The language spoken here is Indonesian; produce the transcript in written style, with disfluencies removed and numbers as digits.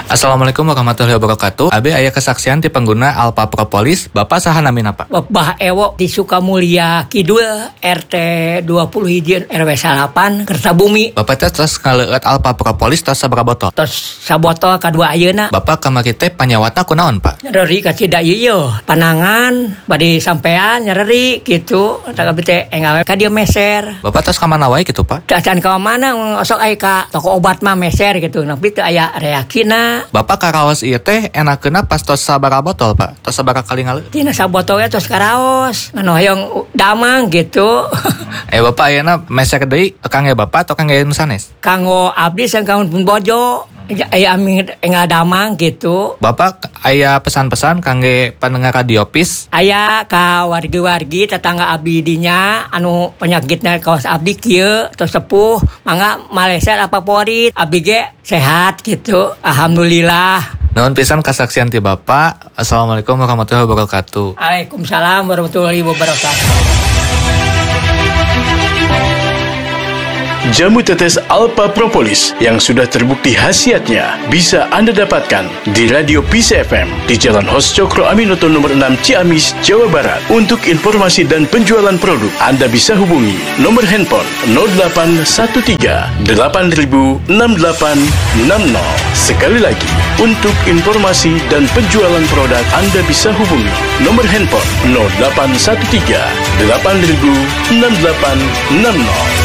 Assalamualaikum warahmatullahi wabarakatuh. Abi aya kesaksian ti pengguna Alpha Propolis, Bapak saha nami apa? Bapak Ewo di Sukamulya Kidul RT 21 RW 8 Kertabumi. Bapak teh tos ngaleueut Alpha Propolis tos sabaraha botol? Tos sabotol kadua ayeuna. Bapak kamari teh panyawatna kunaon, Pak? Nyeri ka cida ieu panangan bade sampean nyeri gitu. Tak abi teh engawe ka dieu meser. Bapak tos ka mana wae gitu, Pak? Dacan ka mana sok aya ka toko obat mah meser gitu. Tapi teu aya reaksina. Bapak karaos ieu teh enakeuna pas tos sabaraha botol, Pak? Tos sabaraha kali ngaleueut? Tina sabotolnya tos karaos. Anu hoyong damang gitu. Bapak ayeuna meser deui kangge Bapak atau kangge nu sanes? Kanggo abdi sang kanggo pun bojo. Aya ami enggak damang gitu. Bapak aya pesan-pesan kangge pendengar Radio PIS? Aya ka wargi-wargi tetangga abdi dinya anu penyakitna kaos abdi kieu tos sepuh mangga Malaysia apa porit abdi ge sehat gitu. Alhamdulillah. Nuhun pisan kasaksian ti Bapak. Assalamualaikum warahmatullahi wabarakatuh. Waalaikumsalam warahmatullahi wabarakatuh. Jamu tetes Alpha Propolis yang sudah terbukti khasiatnya bisa Anda dapatkan di Radio PIS FM di Jalan Hos Cokro Aminoto nomor 6 Ciamis, Jawa Barat. Untuk informasi dan penjualan produk, Anda bisa hubungi nomor handphone 0813 8000 6860. Sekali lagi, untuk informasi dan penjualan produk, Anda bisa hubungi nomor handphone 0813 8000 6860.